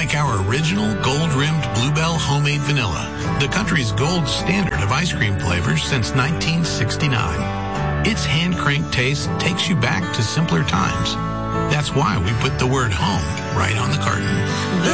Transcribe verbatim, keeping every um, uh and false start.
like our original gold-rimmed Bluebell homemade vanilla, the country's gold standard of ice cream flavors since nineteen sixty-nine. Its hand-cranked taste takes you back to simpler times. That's why we put the word home right on the carton.